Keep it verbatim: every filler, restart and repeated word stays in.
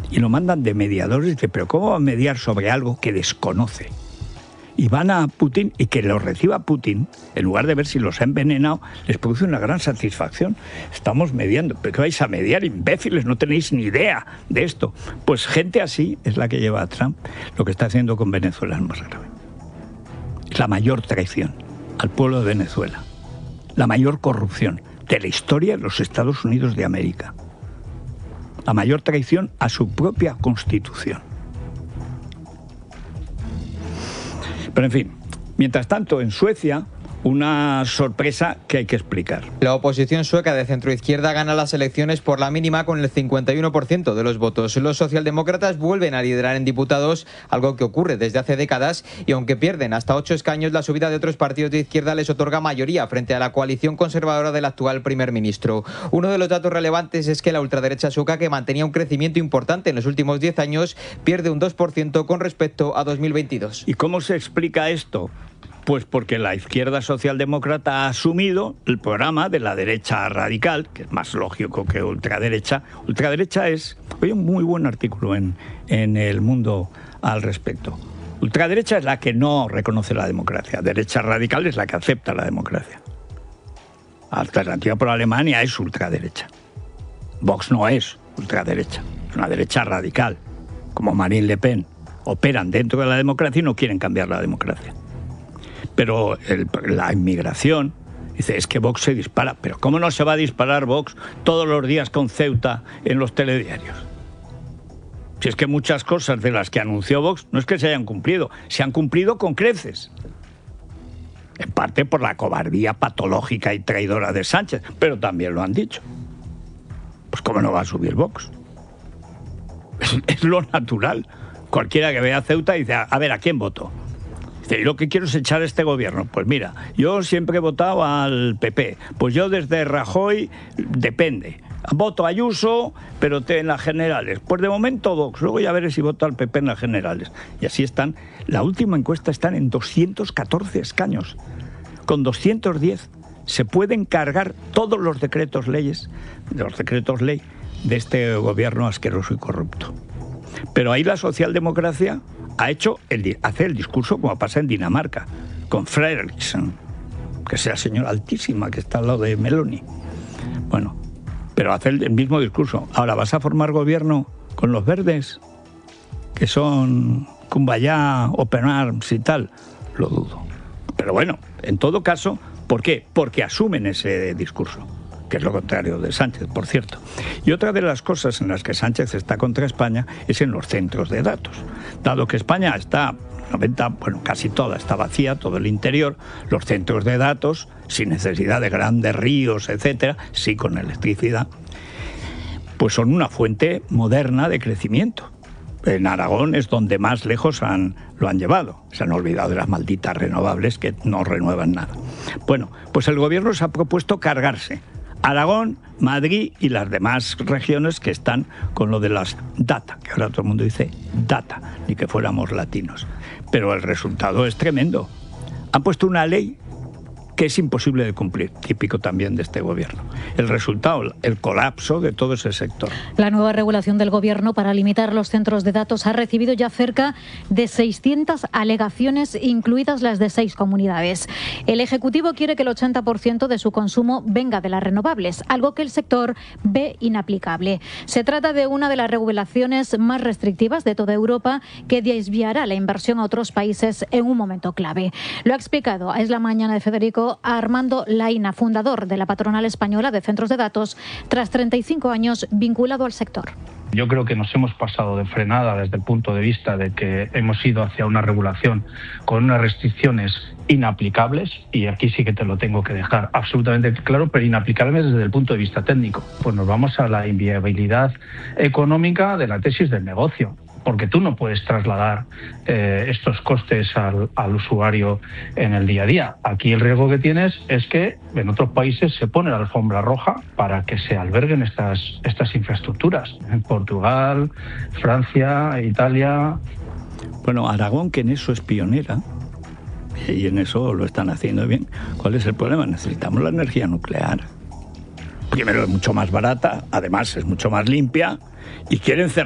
y lo mandan de mediadores. Dice, pero ¿cómo va a mediar sobre algo que desconoce? Y van a Putin, y que lo reciba Putin, en lugar de ver si los ha envenenado, les produce una gran satisfacción. Estamos mediando. ¿Pero qué vais a mediar, imbéciles? No tenéis ni idea de esto. Pues gente así es la que lleva a Trump. Lo que está haciendo con Venezuela es más grave. Es la mayor traición al pueblo de Venezuela. La mayor corrupción de la historia de los Estados Unidos de América. La mayor traición a su propia Constitución. Pero en fin, mientras tanto, en Suecia, una sorpresa que hay que explicar. La oposición sueca de centroizquierda gana las elecciones por la mínima con el cincuenta y uno por ciento de los votos. Los socialdemócratas vuelven a liderar en diputados, algo que ocurre desde hace décadas, y aunque pierden hasta ocho escaños, la subida de otros partidos de izquierda les otorga mayoría frente a la coalición conservadora del actual primer ministro. Uno de los datos relevantes es que la ultraderecha sueca, que mantenía un crecimiento importante en los últimos diez años, pierde un dos por ciento con respecto a dos mil veintidós. ¿Y cómo se explica esto? Pues porque la izquierda socialdemócrata ha asumido el programa de la derecha radical, que es más lógico que ultraderecha. Ultraderecha es... Hay un muy buen artículo en, en El Mundo al respecto. Ultraderecha es la que no reconoce la democracia. Derecha radical es la que acepta la democracia. Alternativa por Alemania es ultraderecha. Vox no es ultraderecha, es una derecha radical. Como Marine Le Pen, operan dentro de la democracia y no quieren cambiar la democracia. Pero el, la inmigración, dice, es que Vox se dispara. Pero ¿cómo no se va a disparar Vox todos los días con Ceuta en los telediarios? Si es que muchas cosas de las que anunció Vox no es que se hayan cumplido, se han cumplido con creces. En parte por la cobardía patológica y traidora de Sánchez, pero también lo han dicho. Pues ¿cómo no va a subir Vox? Es, es lo natural. Cualquiera que vea Ceuta dice, a ver, ¿a quién voto? Y lo que quiero es echar este gobierno. Pues mira, yo siempre he votado al P P. Pues yo desde Rajoy, depende. Voto a Ayuso, pero te, en las generales. Pues de momento Vox. Luego ya veré si voto al P P en las generales. Y así están. La última encuesta están en doscientos catorce escaños. Con doscientos diez se pueden cargar todos los decretos leyes, los decretos ley de este gobierno asqueroso y corrupto. Pero ahí la socialdemocracia ha hecho el, hace el discurso como pasa en Dinamarca, con Frederiksen, que sea señora altísima que está al lado de Meloni. Bueno, pero hace el, el mismo discurso. Ahora, ¿vas a formar gobierno con los verdes, que son Kumbaya, Open Arms y tal? Lo dudo. Pero bueno, en todo caso, ¿por qué? Porque asumen ese discurso, que es lo contrario de Sánchez, por cierto. Y otra de las cosas en las que Sánchez está contra España es en los centros de datos. Dado que España está, noventa, bueno, casi toda está vacía, todo el interior, los centros de datos, sin necesidad de grandes ríos, etcétera, sí con electricidad, pues son una fuente moderna de crecimiento. En Aragón es donde más lejos han, lo han llevado. Se han olvidado de las malditas renovables que no renuevan nada. Bueno, pues el gobierno se ha propuesto cargarse Aragón, Madrid y las demás regiones que están con lo de las data, que ahora todo el mundo dice data, ni que fuéramos latinos. Pero el resultado es tremendo. Han puesto una ley que es imposible de cumplir, típico también de este gobierno. El resultado, el colapso de todo ese sector. La nueva regulación del gobierno para limitar los centros de datos ha recibido ya cerca de seiscientas alegaciones, incluidas las de seis comunidades. El Ejecutivo quiere que el ochenta por ciento de su consumo venga de las renovables, algo que el sector ve inaplicable. Se trata de una de las regulaciones más restrictivas de toda Europa, que desviará la inversión a otros países en un momento clave. Lo ha explicado a Es la Mañana de Federico a Armando Laina, fundador de la Patronal Española de Centros de Datos, tras treinta y cinco años vinculado al sector. Yo creo que nos hemos pasado de frenada desde el punto de vista de que hemos ido hacia una regulación con unas restricciones inaplicables, y aquí sí que te lo tengo que dejar absolutamente claro, pero inaplicables desde el punto de vista técnico. Pues nos vamos a la inviabilidad económica de la tesis del negocio, porque tú no puedes trasladar eh, estos costes al, al usuario en el día a día. Aquí el riesgo que tienes es que en otros países se pone la alfombra roja para que se alberguen estas, estas infraestructuras. En Portugal, Francia, Italia. Bueno, Aragón, que en eso es pionera, y en eso lo están haciendo bien. ¿Cuál es el problema? Necesitamos la energía nuclear. Primero, es mucho más barata, además es mucho más limpia, y quieren cerrar